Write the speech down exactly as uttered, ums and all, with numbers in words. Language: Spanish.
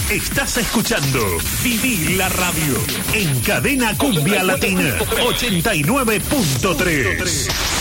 Estás escuchando Vivir la Radio en Cadena Cumbia Latina ochenta y nueve punto tres.